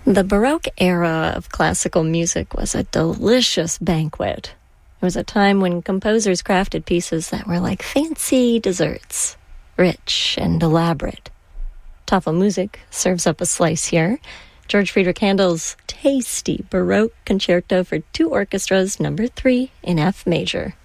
The Baroque era of classical music was a delicious banquet. It was a time when composers crafted pieces that were like fancy desserts, rich and elaborate. Tafelmusik serves up a slice here. George Friedrich Handel's tasty Baroque Concerto for two orchestras, number 3 in F major.